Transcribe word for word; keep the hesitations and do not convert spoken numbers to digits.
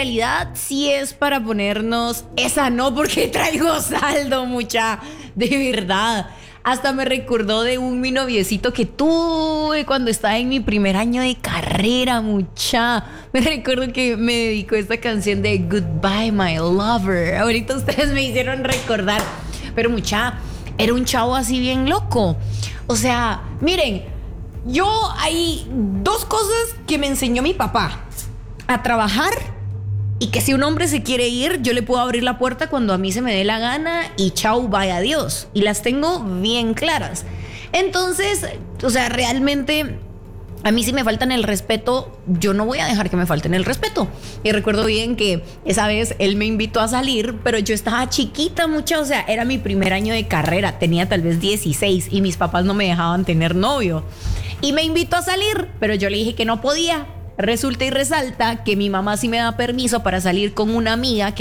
realidad sí es para ponernos esa no porque traigo saldo, mucha, de verdad. Hasta me recordó de un mi noviecito que tuve cuando estaba en mi primer año de carrera, mucha. Me recuerdo que me dedicó esta canción de Goodbye My Lover. Ahorita ustedes me hicieron recordar. Pero mucha, era un chavo así bien loco. O sea, miren, yo hay dos cosas que me enseñó mi papá. A trabajar y que si un hombre se quiere ir, yo le puedo abrir la puerta cuando a mí se me dé la gana y chau, vaya Dios. Y las tengo bien claras. Entonces, o sea, realmente a mí si me faltan el respeto, yo no voy a dejar que me falten el respeto. Y recuerdo bien que esa vez él me invitó a salir, pero yo estaba chiquita mucha, o sea, era mi primer año de carrera, tenía tal vez dieciséis y mis papás no me dejaban tener novio. Y me invitó a salir, pero yo le dije que no podía. Resulta y resalta que mi mamá sí me da permiso para salir con una amiga que